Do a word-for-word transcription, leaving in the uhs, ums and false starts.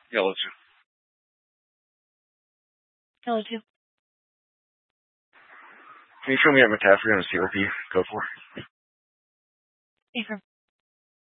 Yellow two. Yellow two. Can you show me at McCaffrey on a C R P? Go for. Affirm.